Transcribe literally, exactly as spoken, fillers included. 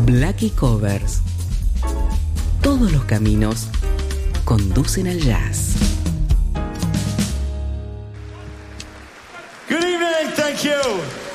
Blackie Covers. Todos los caminos conducen al jazz. Good evening, thank you.